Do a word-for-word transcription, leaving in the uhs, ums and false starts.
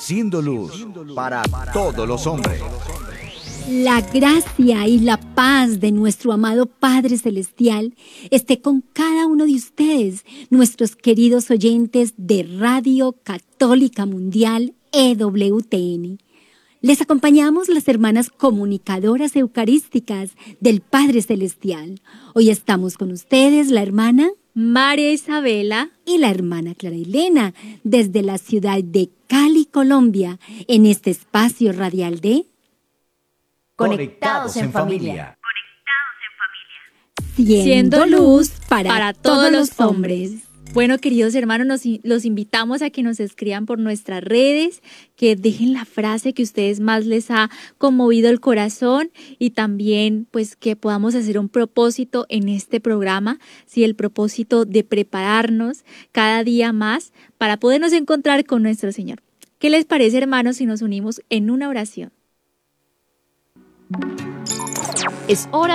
siendo luz para todos los hombres. La gracia y la paz de nuestro amado Padre Celestial esté con cada uno de ustedes, nuestros queridos oyentes de Radio Católica Mundial E W T N. Les acompañamos las hermanas comunicadoras eucarísticas del Padre Celestial. Hoy estamos con ustedes la hermana María Isabela y la hermana Clara Elena desde la ciudad de Cali, Colombia, en este espacio radial de Conectados en familia. Siendo, Siendo luz luz para, para todos, todos los los hombres. Bueno, queridos hermanos, nos, los invitamos a que nos escriban por nuestras redes, que dejen la frase que a ustedes más les ha conmovido el corazón y también pues que podamos hacer un propósito en este programa, ¿sí? El propósito de prepararnos cada día más para podernos encontrar con nuestro Señor. ¿Qué les parece, hermanos, si nos unimos en una oración? Es hora